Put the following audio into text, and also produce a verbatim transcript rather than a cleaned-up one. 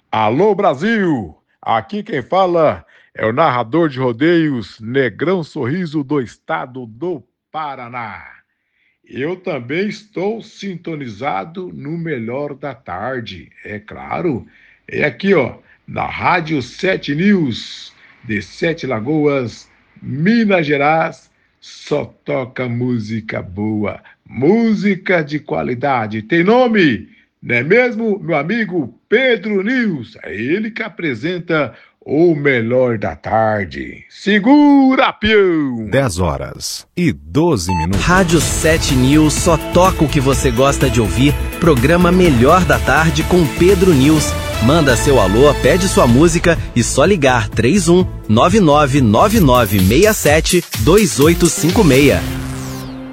Alô Brasil, aqui quem fala é o narrador de rodeios Negrão Sorriso do estado do Paraná. Eu também estou sintonizado no Melhor da Tarde, é claro. É aqui, ó, na Rádio Sete News, de Sete Lagoas, Minas Gerais, só toca música boa, música de qualidade. Tem nome? Não é mesmo, meu amigo Pedro News? É ele que apresenta o Melhor da Tarde. Segura, peão! dez horas e doze minutos. Rádio Sete News só toca o que você gosta de ouvir. Programa Melhor da Tarde com Pedro News. Manda seu alô, pede sua música e só ligar três um nove nove nove nove seis sete dois oito cinco seis.